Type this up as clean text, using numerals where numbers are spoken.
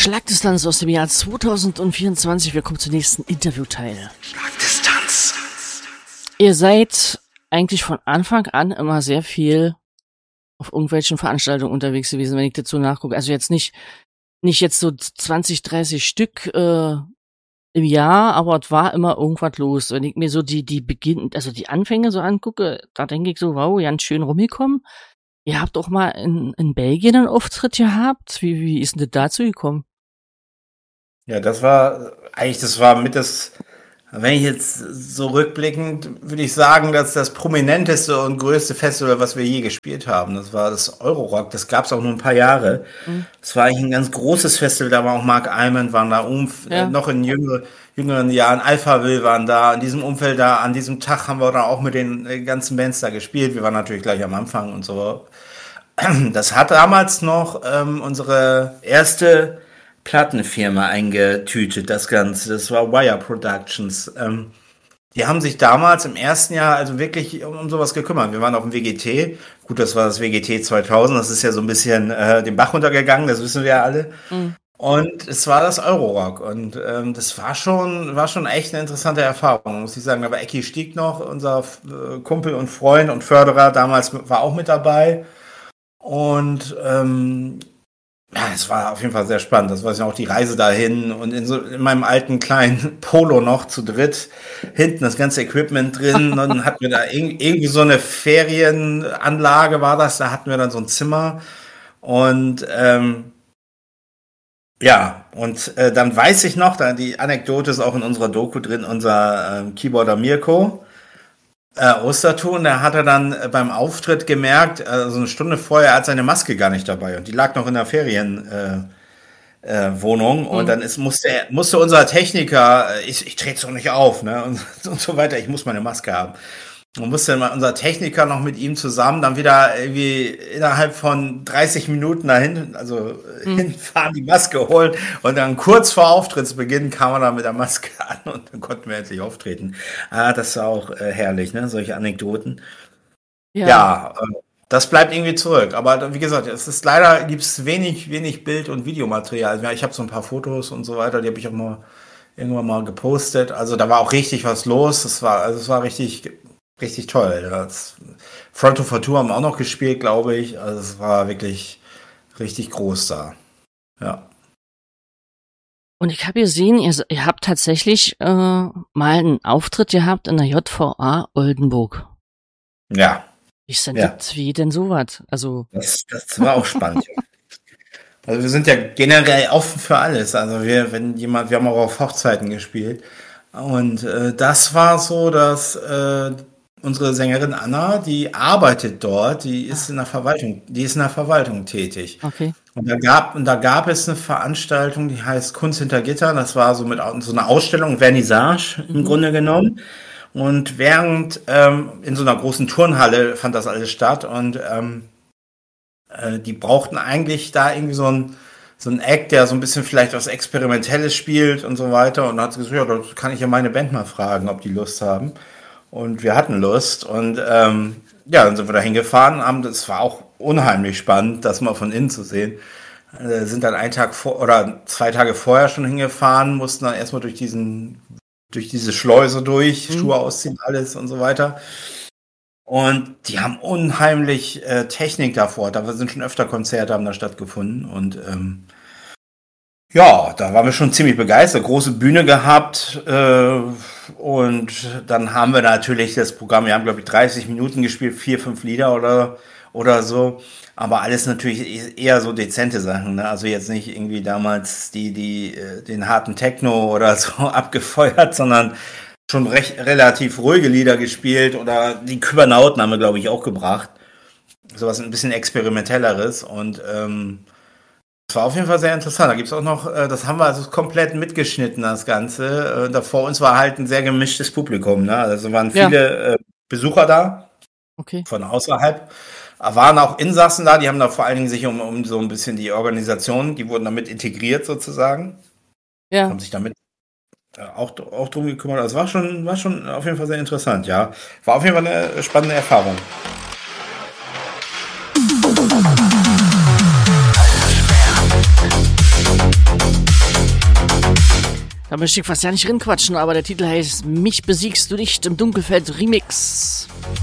Schlagdistanz aus dem Jahr 2024. Wir kommen zum nächsten Interviewteil. Schlagdistanz. Ihr seid eigentlich von Anfang an immer sehr viel auf irgendwelchen Veranstaltungen unterwegs gewesen, wenn ich dazu nachgucke. Also jetzt nicht jetzt so 20, 30 Stück im Jahr, aber es war immer irgendwas los. Wenn ich mir so die Anfänge so angucke, da denke ich so, wow, ganz schön rumgekommen. Ihr habt auch mal in Belgien einen Auftritt gehabt. Wie ist denn das dazu gekommen? Ja, das war mit das, wenn ich jetzt so rückblickend, würde ich sagen, dass das prominenteste und größte Festival, was wir je gespielt haben. Das war das Eurorock. Das gab es auch nur ein paar Jahre. Das war eigentlich ein ganz großes Festival. Da war auch Mark Almond, waren da noch in jüngeren Jahren. Alphaville waren da. In diesem Umfeld da, an diesem Tag haben wir dann auch mit den ganzen Bands da gespielt. Wir waren natürlich gleich am Anfang und so. Das hat damals noch unsere erste Plattenfirma eingetütet, das Ganze. Das war Wire Productions. Die haben sich damals im ersten Jahr also wirklich um sowas gekümmert. Wir waren auf dem WGT. Gut, das war das WGT 2000. Das ist ja so ein bisschen den Bach runtergegangen, das wissen wir ja alle. Und es war das Eurorock. Und das war schon echt eine interessante Erfahrung, muss ich sagen. Da war Ecki Stieg noch, unser Kumpel und Freund und Förderer, damals war auch mit dabei. Und ja, es war auf jeden Fall sehr spannend. Das war ja auch die Reise dahin und in meinem alten kleinen Polo noch zu dritt, hinten das ganze Equipment drin. Dann hatten wir da irgendwie so eine Ferienanlage war das, da hatten wir dann so ein Zimmer und dann weiß ich noch, die Anekdote ist auch in unserer Doku drin, unser Keyboarder Mirko Osterton, der hatte dann beim Auftritt gemerkt, also eine Stunde vorher, er hat seine Maske gar nicht dabei und die lag noch in der Ferienwohnung und dann musste unser Techniker, ich trete so nicht auf, ne, und so weiter, ich muss meine Maske haben. Und musste unser Techniker noch mit ihm zusammen dann wieder irgendwie innerhalb von 30 Minuten dahin, hinfahren, die Maske holen und dann kurz vor Auftrittsbeginn kam er dann mit der Maske an und dann konnten wir endlich auftreten. Das war auch herrlich, ne, solche Anekdoten. Ja, das bleibt irgendwie zurück. Aber wie gesagt, es ist leider, gibt's wenig Bild- und Videomaterial. Also, ich habe so ein paar Fotos und so weiter, die habe ich auch irgendwann mal gepostet. Also da war auch richtig was los. Es war richtig toll. Das Front of Tour haben wir auch noch gespielt, glaube ich. Also es war wirklich richtig groß da. Ja. Und ich habe gesehen, ihr habt tatsächlich mal einen Auftritt gehabt in der JVA Oldenburg. Ja. Wie denn sowas? Also das war auch spannend. Also wir sind ja generell offen für alles. Also wir haben auch auf Hochzeiten gespielt. Und das war so, dass unsere Sängerin Anna, die arbeitet dort, die ist in der Verwaltung tätig. Okay. Und da gab es eine Veranstaltung, die heißt Kunst hinter Gitter. Das war so so eine Ausstellung, Vernissage im Grunde genommen. Und während in so einer großen Turnhalle fand das alles statt und die brauchten eigentlich da irgendwie so ein Act, der so ein bisschen vielleicht was Experimentelles spielt und so weiter. Und dann hat sie gesagt, ja, da kann ich ja meine Band mal fragen, ob die Lust haben. Und wir hatten Lust und dann sind wir da hingefahren. Das war auch unheimlich spannend, das mal von innen zu sehen. Sind dann 2 Tage vorher schon hingefahren, mussten dann erstmal durch diese Schleuse durch, Schuhe ausziehen, alles und so weiter. Und die haben unheimlich Technik davor. Da sind schon öfter Konzerte, haben da stattgefunden. Und da waren wir schon ziemlich begeistert. Große Bühne gehabt. Und dann haben wir natürlich das Programm, wir haben, glaube ich, 30 Minuten gespielt, 4, 5 Lieder oder so. Aber alles natürlich eher so dezente Sachen, ne? Also jetzt nicht irgendwie damals den harten Techno oder so abgefeuert, sondern schon relativ ruhige Lieder gespielt oder die Kybernauten haben wir, glaube ich, auch gebracht. Sowas ein bisschen experimentelleres und das war auf jeden Fall sehr interessant. Da gibt es auch noch, das haben wir also komplett mitgeschnitten, das Ganze. Da vor uns war halt ein sehr gemischtes Publikum, ne? Also waren viele Besucher da, von außerhalb. Waren auch Insassen da, die haben da vor allen Dingen sich um so ein bisschen die Organisation, die wurden damit integriert sozusagen. Ja. Haben sich damit auch drum gekümmert. Also war schon auf jeden Fall sehr interessant, ja. War auf jeden Fall eine spannende Erfahrung. Da möchte ich fast ja nicht rinquatschen, aber der Titel heißt Mich besiegst du nicht im Dunkelfeld Remix.